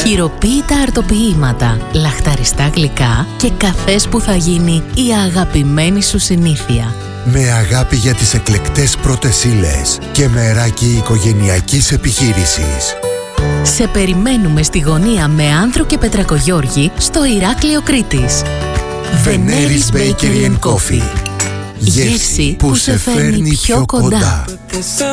Χειροποίητα αρτοποιήματα, λαχταριστά γλυκά και καφές που θα γίνει η αγαπημένη σου συνήθεια. Με αγάπη για τις εκλεκτές πρώτες ύλες και μεράκι οικογενειακής επιχείρησης. Σε περιμένουμε στη γωνία με Άνδρο και Πετρακογιώργη στο Ηράκλειο Κρήτης. Veneris Bakery and Coffee. Γεύση που σε φέρνει πιο κοντά.